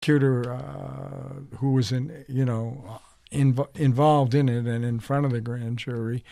prosecutor who was involved in it and in front of the grand jury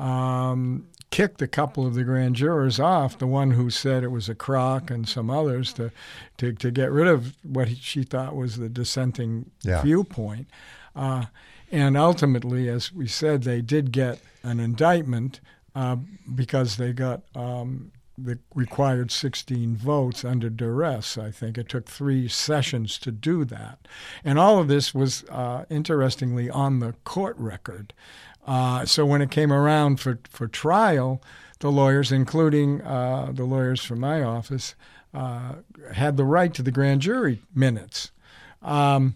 kicked a couple of the grand jurors off, the one who said it was a crock and some others, to get rid of what she thought was the dissenting viewpoint. And ultimately, as we said, they did get an indictment because they got the required 16 votes under duress. I think it took 3 sessions to do that. And all of this was, interestingly, on the court record. So when it came around for trial, the lawyers, including the lawyers from my office, had the right to the grand jury minutes. But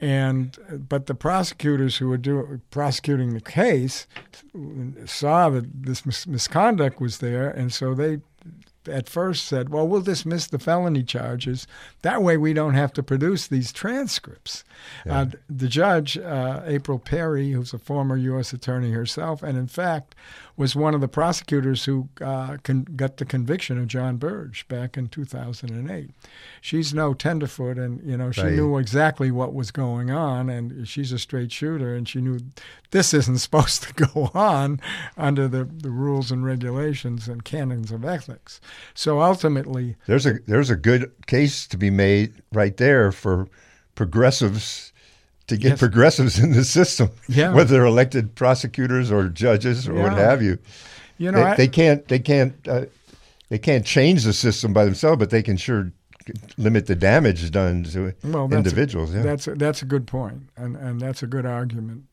the prosecutors who were prosecuting the case saw that this misconduct was there, and so they at first said, well, we'll dismiss the felony charges. That way we don't have to produce these transcripts. Yeah. The judge, April Perry, who's a former U.S. attorney herself, and in fact was one of the prosecutors who got the conviction of John Burge back in 2008. She's no tenderfoot, and she knew exactly what was going on, and she's a straight shooter, and she knew this isn't supposed to go on under the rules and regulations and canons of ethics. So ultimately, there's a good case to be made right there for progressives to get progressives in the system, whether they're elected prosecutors or judges or what have you. They can't change the system by themselves, but they can sure limit the damage done to individuals. That's a good point, and that's a good argument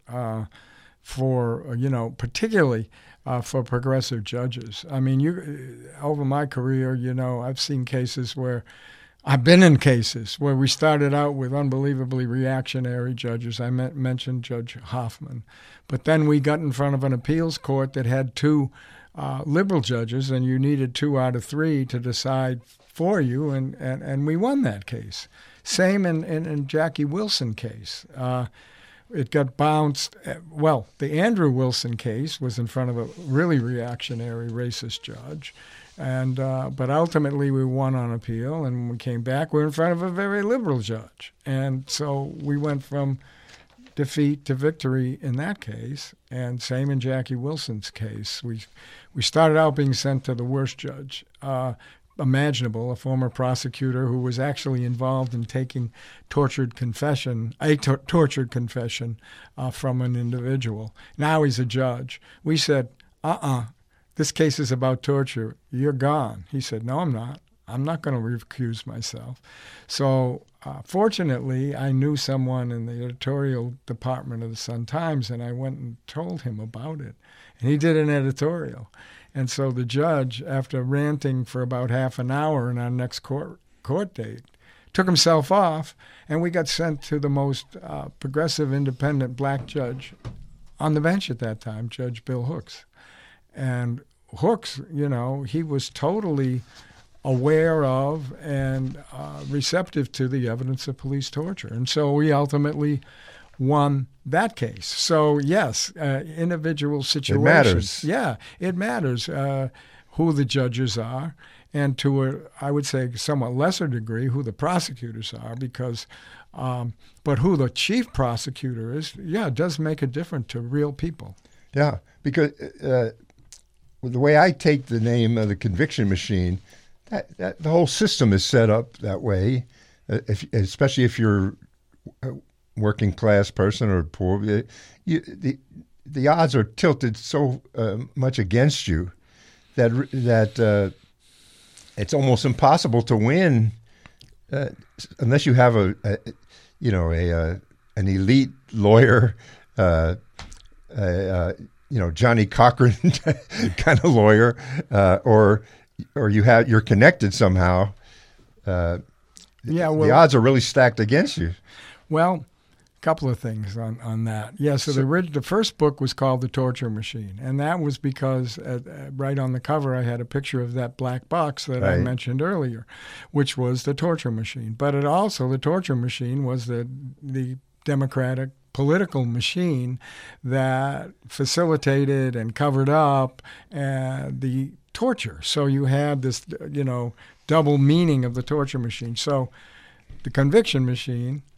for particularly for progressive judges. I mean, over my career, I've seen cases where I've been in cases where we started out with unbelievably reactionary judges. I mentioned Judge Hoffman. But then we got in front of an appeals court that had 2 liberal judges, and you needed 2 out of 3 to decide for you, and we won that case. Same in Jackie Wilson case. It got bounced. The Andrew Wilson case was in front of a really reactionary, racist judge. But ultimately we won on appeal, and when we came back, we were in front of a very liberal judge. And so we went from defeat to victory in that case, and same in Jackie Wilson's case. We started out being sent to the worst judge imaginable, a former prosecutor who was actually involved in taking tortured confession from an individual. Now he's a judge. We said, this case is about torture. You're gone. He said, no, I'm not. I'm not going to recuse myself. So fortunately, I knew someone in the editorial department of the Sun-Times, and I went and told him about it. And he did an editorial. And so the judge, after ranting for about half an hour in our next court date, took himself off, and we got sent to the most progressive, independent black judge on the bench at that time, Judge Bill Hooks. And Hooks, he was totally aware of and receptive to the evidence of police torture. And so we ultimately won that case. So, yes, individual situations. It matters. Yeah, it matters who the judges are, and to I would say, somewhat lesser degree, who the prosecutors are, because but who the chief prosecutor is, it does make a difference to real people. Yeah, because the way I take the name of the conviction machine, that the whole system is set up that way, especially if you're a working class person or poor. The odds are tilted so much against you that it's almost impossible to win unless you have an elite lawyer, Johnny Cochran kind of lawyer, or you're connected somehow. The odds are really stacked against you. Well, a couple of things on that. Yeah, so the first book was called The Torture Machine, and that was because right on the cover I had a picture of that black box that I mentioned earlier, which was the torture machine. But the torture machine was the Democratic political machine that facilitated and covered up the torture. So you had this, double meaning of the torture machine. So the conviction machine